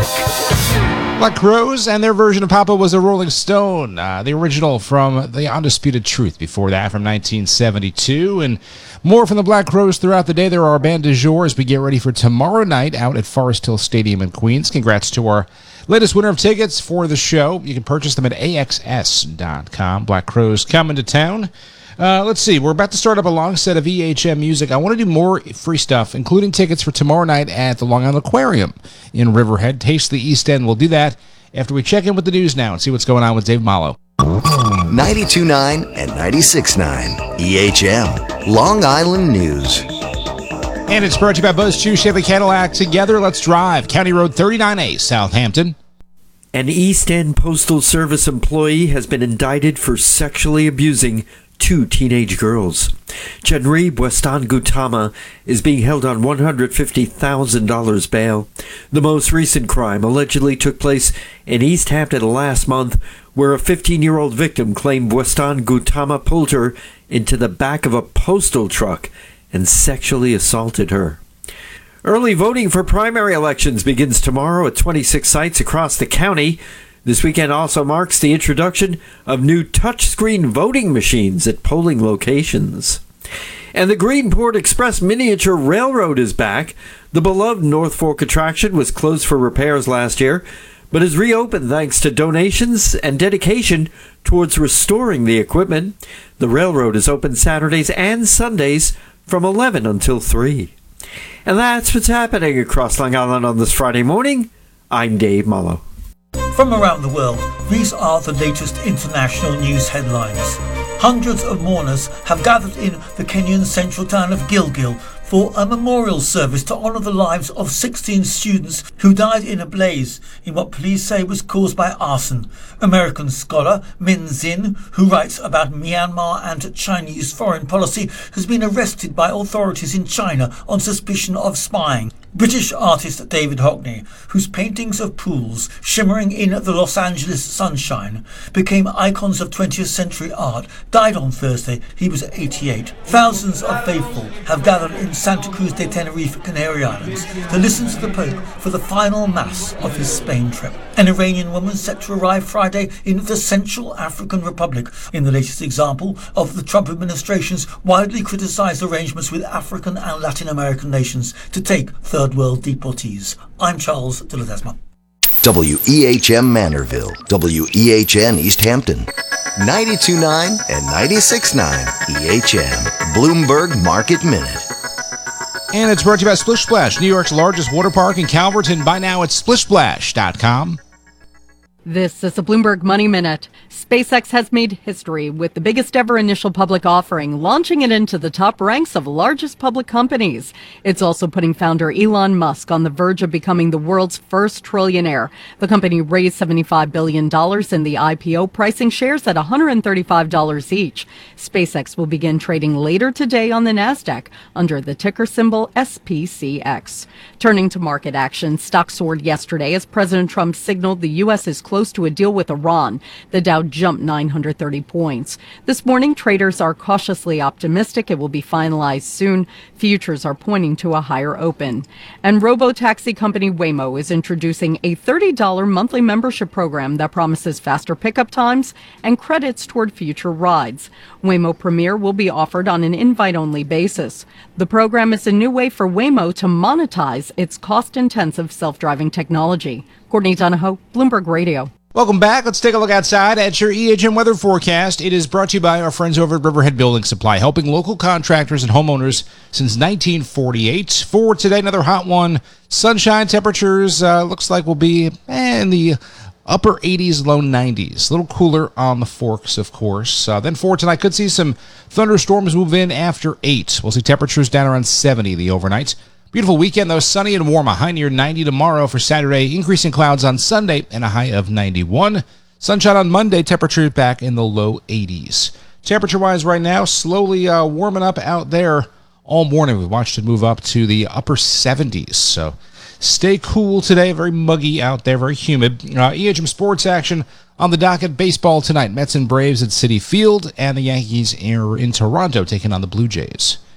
Black Crowes and their version of Papa Was a Rolling Stone, the original from The Undisputed Truth before that from 1972. And more from the Black Crowes throughout the day. There are our band du jour as we get ready for tomorrow night out at Forest Hill Stadium in Queens. Congrats to our latest winner of tickets for the show. You can purchase them at AXS.com. Black Crowes coming to town. Let's see. We're about to start up a long set of EHM music. I want to do more free stuff, including tickets for tomorrow night at the Long Island Aquarium in Riverhead. Taste the East End. We'll do that after we check in with the news now and see what's going on with Dave Malo. 92.9 and 96.9 EHM Long Island News. And it's brought to you by Buzz Chu Chevy Cadillac. Together, let's drive. County Road 39A, Southampton. An East End Postal Service employee has been indicted for sexually abusing 2 teenage girls. Chandri Westan Gautama is being held on $150,000 bail. The most recent crime allegedly took place in East Hampton last month, where a 15-year-old victim claimed Westan Gautama pulled her into the back of a postal truck and sexually assaulted her. Early voting for primary elections begins tomorrow at 26 sites across the county. This weekend also marks the introduction of new touchscreen voting machines at polling locations. And the Greenport Express Miniature Railroad is back. The beloved North Fork attraction was closed for repairs last year, but is reopened thanks to donations and dedication towards restoring the equipment. The railroad is open Saturdays and Sundays from 11 until 3. And that's what's happening across Long Island on this Friday morning. I'm Dave Mallow. From around the world, these are the latest international news headlines. Hundreds of mourners have gathered in the Kenyan central town of Gilgil for a memorial service to honour the lives of 16 students who died in a blaze in what police say was caused by arson. American scholar Min Zin, who writes about Myanmar and Chinese foreign policy, has been arrested by authorities in China on suspicion of spying. British artist David Hockney, whose paintings of pools shimmering in the Los Angeles sunshine became icons of 20th century art, died on Thursday. He was 88. Thousands of faithful have gathered in Santa Cruz de Tenerife, Canary Islands, to listen to the Pope for the final Mass of his Spain trip. An Iranian woman set to arrive Friday in the Central African Republic, in the latest example of the Trump administration's widely criticised arrangements with African and Latin American nations to take Third World deportees. I'm Charles de Ledesma. WEHM Manorville, WEHN East Hampton, 92.9 and 96.9 EHM Bloomberg Market Minute. And it's brought to you by Splish Splash, New York's largest water park in Calverton. By now, it's splishsplash.com. This is the Bloomberg Money Minute. SpaceX has made history with the biggest ever initial public offering, launching it into the top ranks of largest public companies. It's also putting founder Elon Musk on the verge of becoming the world's first trillionaire. The company raised $75 billion in the IPO, pricing shares at $135 each. SpaceX will begin trading later today on the NASDAQ under the ticker symbol SPCX. Turning to market action, stocks soared yesterday as President Trump signaled the U.S. is close to a deal with Iran. The Dow jumped 930 points. This morning, traders are cautiously optimistic it will be finalized soon. Futures are pointing to a higher open. And robo-taxi company Waymo is introducing a $30 monthly membership program that promises faster pickup times and credits toward future rides. Waymo Premier will be offered on an invite-only basis. The program is a new way for Waymo to monetize its cost-intensive self-driving technology. Courtney Donahoe, Bloomberg Radio. Welcome back. Let's take a look outside at your EHM weather forecast. It is brought to you by our friends over at Riverhead Building Supply, helping local contractors and homeowners since 1948. For today, another hot one. Sunshine temperatures looks like will be in the upper 80s, low 90s. A little cooler on the Forks, of course. Then for tonight, could see some thunderstorms move in after 8. We'll see temperatures down around 70 the overnight. Beautiful weekend, though. Sunny and warm. A high near 90 tomorrow for Saturday. Increasing clouds on Sunday and a high of 91. Sunshine on Monday. Temperature back in the low 80s. Temperature-wise right now, slowly warming up out there all morning. We watched it move up to the upper 70s. So stay cool today. Very muggy out there. Very humid. EHM sports action on the docket. Baseball tonight. Mets and Braves at Citi Field. And the Yankees are in Toronto taking on the Blue Jays.